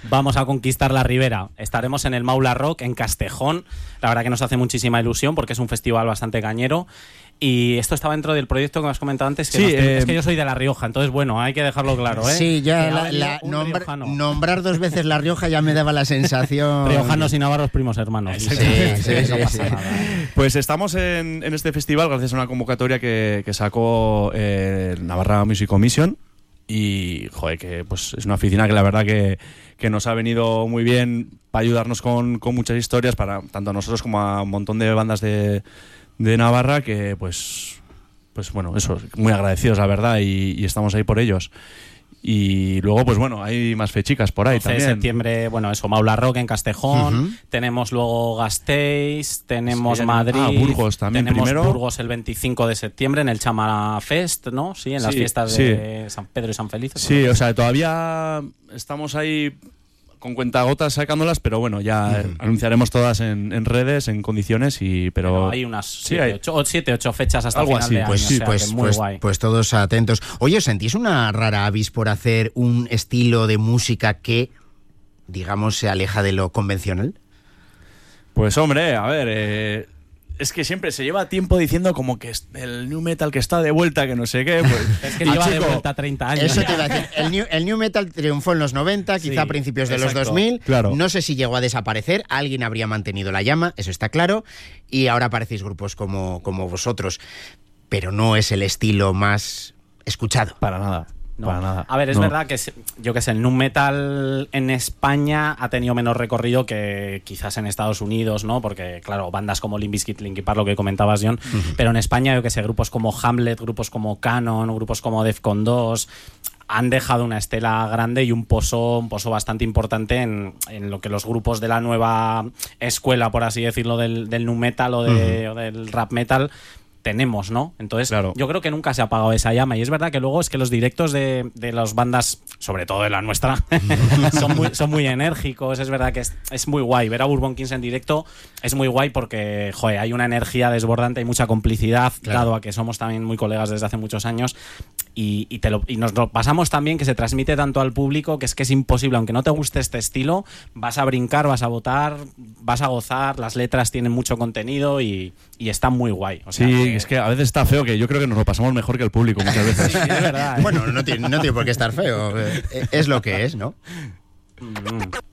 vamos a conquistar la Ribera. Estaremos en el Maula Rock, en Castejón. La verdad que nos hace muchísima ilusión porque es un festival bastante cañero. Y esto estaba dentro del proyecto que me has comentado antes, que es que yo soy de La Rioja, entonces bueno, hay que dejarlo claro, ¿eh? Sí, ya nombrar 2 veces La Rioja ya me daba la sensación... Riojanos y navarros primos hermanos. Sí. Pues estamos en este festival gracias a una convocatoria que sacó Navarra Music Commission. Y, joder, que pues es una oficina que la verdad que nos ha venido muy bien para ayudarnos con muchas historias, para tanto a nosotros como a un montón de bandas de Navarra, que pues bueno, eso, muy agradecidos, la verdad, y estamos ahí por ellos. Y luego, pues bueno, hay más fechicas por ahí 12 también. de septiembre, bueno, eso, Maula Rock en Castejón, tenemos luego Gasteiz, tenemos Madrid, Burgos también tenemos primero. Burgos el 25 de septiembre en el Chamara Fest, ¿no? Sí, en las fiestas de San Pedro y San Felices. Sí, o sea, todavía estamos ahí con cuentagotas sacándolas, pero bueno, ya anunciaremos todas en redes, en condiciones, pero hay unas 7, 8 fechas hasta algo final así, de año, pues sí, o sea, que muy guay. Pues todos atentos. Oye, ¿os sentís una rara avis por hacer un estilo de música que, digamos, se aleja de lo convencional? Pues hombre, a ver, es que siempre se lleva tiempo diciendo como que el new metal que está de vuelta, que no sé qué. Pues, es que lleva de vuelta 30 años. Eso te iba a decir. El new metal triunfó en los 90, quizá a principios de los 2000. Claro. No sé si llegó a desaparecer. Alguien habría mantenido la llama, eso está claro. Y ahora aparecéis grupos como vosotros. Pero no es el estilo más escuchado. Para nada. No. Para nada. A ver, es verdad que yo que sé, el nu metal en España ha tenido menos recorrido que quizás en Estados Unidos, ¿no? Porque, claro, bandas como Limp Bizkit, Linkin Park, lo que comentabas, John, pero en España, yo que sé, grupos como Hamlet, grupos como Canon, grupos como Defcon 2 han dejado una estela grande y un pozo bastante importante en lo que los grupos de la nueva escuela, por así decirlo, del nu metal o del rap metal tenemos, ¿no? Entonces, claro, yo creo que nunca se ha apagado esa llama. Y es verdad que luego es que los directos de las bandas, sobre todo de la nuestra, son muy enérgicos. Es verdad que es muy guay. Ver a Bourbon Kings en directo es muy guay porque, joder, hay una energía desbordante, hay mucha complicidad, dado a que somos también muy colegas desde hace muchos años. Y nos lo pasamos también, que se transmite tanto al público que es imposible, aunque no te guste este estilo, vas a brincar, vas a votar, vas a gozar, las letras tienen mucho contenido y está muy guay. O sea, sí, es que a veces está feo, que yo creo que nos lo pasamos mejor que el público muchas veces. Sí, es verdad, ¿eh? Bueno, no tiene por qué estar feo, es lo que es, ¿no?